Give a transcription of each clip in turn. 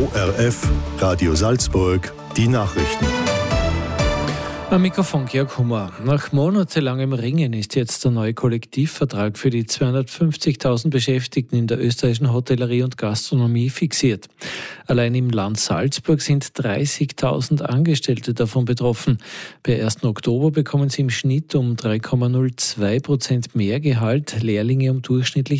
ORF, Radio Salzburg, die Nachrichten. Am Mikrofon Georg Hummer. Nach monatelangem Ringen ist jetzt der neue Kollektivvertrag für die 250.000 Beschäftigten in der österreichischen Hotellerie und Gastronomie fixiert. Allein im Land Salzburg sind 30.000 Angestellte davon betroffen. Per 1. Oktober bekommen sie im Schnitt um 3,02% mehr Gehalt, Lehrlinge um durchschnittlich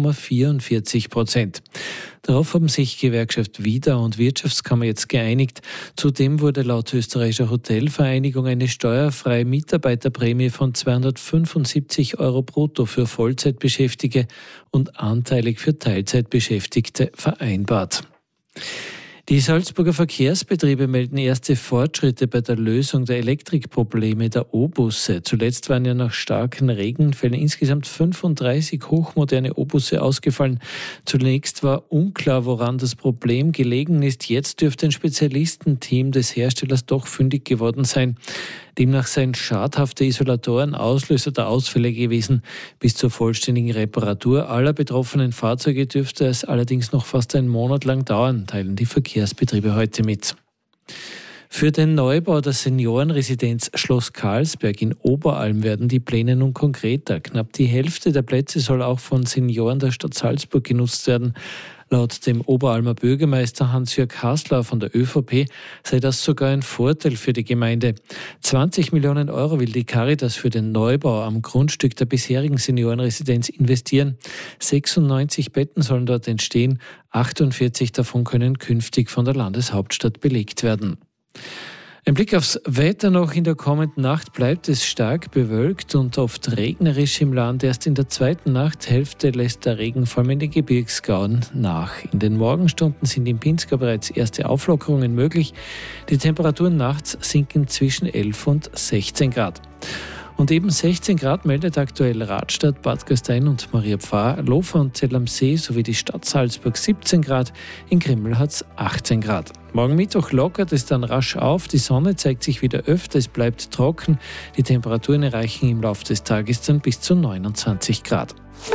3,44%. Darauf haben sich Gewerkschaft WIDA und Wirtschaftskammer jetzt geeinigt. Zudem wurde laut österreichischer Hotelvereinigung eine steuerfreie Mitarbeiterprämie von 275 € brutto für Vollzeitbeschäftigte und anteilig für Teilzeitbeschäftigte vereinbart. Die Salzburger Verkehrsbetriebe melden erste Fortschritte bei der Lösung der Elektrikprobleme der O-Busse. Zuletzt waren ja nach starken Regenfällen insgesamt 35 hochmoderne O-Busse ausgefallen. Zunächst war unklar, woran das Problem gelegen ist. Jetzt dürfte ein Spezialistenteam des Herstellers doch fündig geworden sein. Demnach seien schadhafte Isolatoren Auslöser der Ausfälle gewesen. Bis zur vollständigen Reparatur aller betroffenen Fahrzeuge dürfte es allerdings noch fast einen Monat lang dauern, teilen die Verkehrsbetriebe heute mit. Für den Neubau der Seniorenresidenz Schloss Karlsberg in Oberalm werden die Pläne nun konkreter. Knapp die Hälfte der Plätze soll auch von Senioren der Stadt Salzburg genutzt werden. Laut dem Oberalmer Bürgermeister Hans-Jörg Hasler von der ÖVP sei das sogar ein Vorteil für die Gemeinde. 20 Millionen € will die Caritas für den Neubau am Grundstück der bisherigen Seniorenresidenz investieren. 96 Betten sollen dort entstehen, 48 davon können künftig von der Landeshauptstadt belegt werden. Ein Blick aufs Wetter noch. In der kommenden Nacht bleibt es stark bewölkt und oft regnerisch im Land. Erst in der zweiten Nachthälfte lässt der Regen vor allem in den Gebirgsgauen nach. In den Morgenstunden sind im Pinzgau bereits erste Auflockerungen möglich. Die Temperaturen nachts sinken zwischen 11 und 16 Grad. Und eben 16 Grad meldet aktuell Radstadt, Bad Gastein und Maria Pfarr, Lofer und Zell am See sowie die Stadt Salzburg 17 Grad, in Grimmel hat es 18 Grad. Morgen Mittwoch lockert es dann rasch auf, die Sonne zeigt sich wieder öfter, es bleibt trocken, die Temperaturen erreichen im Laufe des Tages dann bis zu 29 Grad.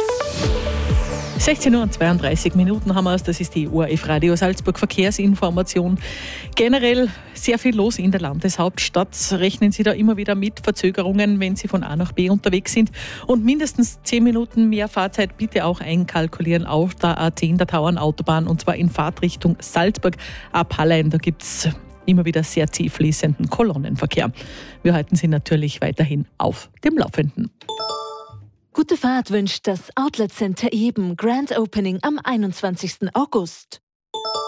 16:32 haben wir es, das ist die ORF Radio Salzburg Verkehrsinformation. Generell sehr viel los in der Landeshauptstadt. Rechnen Sie da immer wieder mit Verzögerungen, wenn Sie von A nach B unterwegs sind. Und mindestens 10 Minuten mehr Fahrzeit bitte auch einkalkulieren auf der A10, der Tauernautobahn, und zwar in Fahrtrichtung Salzburg ab Hallein. Da gibt es immer wieder sehr zäh fließenden Kolonnenverkehr. Wir halten Sie natürlich weiterhin auf dem Laufenden. Gute Fahrt wünscht das Outlet Center Eben Grand Opening am 21. August.